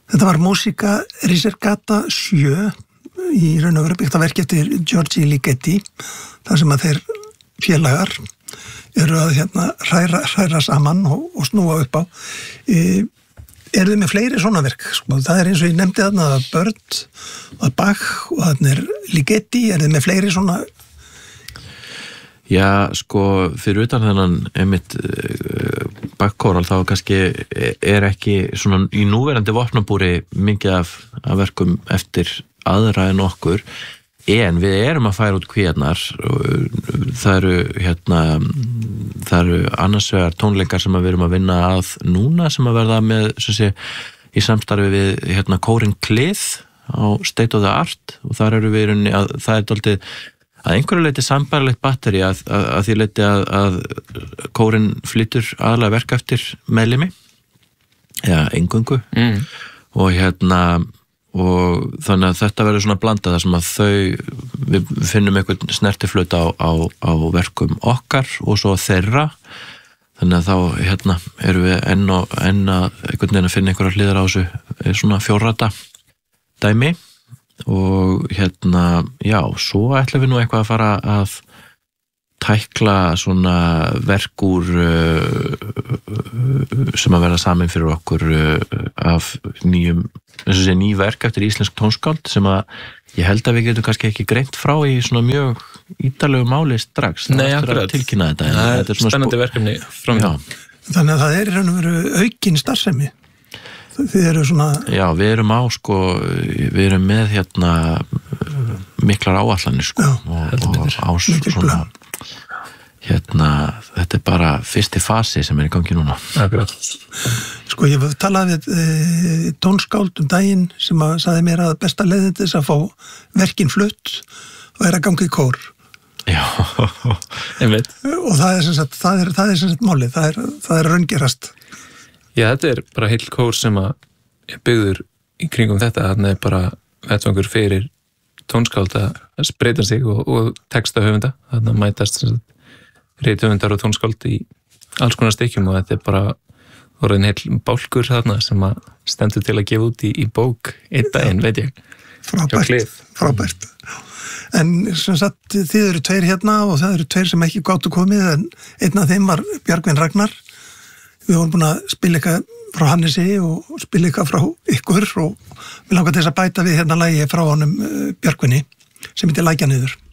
Þetta var Músíka Risergata 7 í raun og veru byggt að verki eftir Giorgi Ligeti, þar sem að þeir félagar eru að hræra saman og snúa upp á. Eru þið með fleiri svona verk? Sko? Það eins og ég nefndi þarna að Börd, að Bach og þarna Ligeti, eru þið með fleiri svona? Já, sko, fyrir utan þennan einmitt bakkóral þá kannski ekki svona í núverandi vopnabúri mikið af verkum eftir aðra en okkur, en við erum að færa út kvíarnar. Það eru annars vegar tónleikar sem við erum að vinna að núna sem að verða með í samstarfi við kórinn Klið á State of the Art, og þar eru við það er dálítið að einhverju leiti sambærilegt batteri að því leiti að kórinn flytur aðalega verk eftir meðlimi eingöngu og þannig að þetta verður svona blandað þar sem að við finnum einhvern snertiflöt á verkum okkar og svo þeirra, þannig að þá erum við enn einhvern veginn að finna einhverjar hliðar á þessu svona fjórrata dæmi. Og já, svo ætlum við nú eitthvað að fara að tækla svona verk úr sem að verða saman fyrir okkur af ný verk eftir íslensk tónskáld sem að ég held að við getum kannski ekki greint frá í svona mjög ítarlegu máli strax. Nei, akkurat. Tilkynna þetta. Það er spennandi verkefni framöndan. Þannig að það er í raun og veru aukin starfsemi. Þið eru svona... Já, við erum við erum með miklar áallanir sko. Og svona þetta er bara fyrsti fasi sem er í gangi núna. Akkurat. Sko, ég talaði við tónskáld daginn sem að sagði mér að besta leiðin til þess að fá verkin flutt og að ganga í kór. Já, einmitt. Og það er sem sagt málið, það er raungerast. Já, þetta er bara heill kór sem að er byggður í kringum þetta, þarna er bara vettvangur fyrir tónskáld að spreyta sig og textahöfunda, þarna mætast rithöfundar og tónskáld í alls konar stykkjum og þetta er bara orðin heill bálkur þarna sem að stendur til að gefa út í bók einn daginn, veit ég. Frábært. En sem sagt, þið eru tveir og það eru tveir sem ekki gátu komið, en einn af þeim var Björgvin Ragnar. Við vorum búin að spila eitthvað frá Hannesi og spila eitthvað frá ykkur og við langar til þess að bæta við lagi frá honum Björgvinni sem heitir Lækjaniður.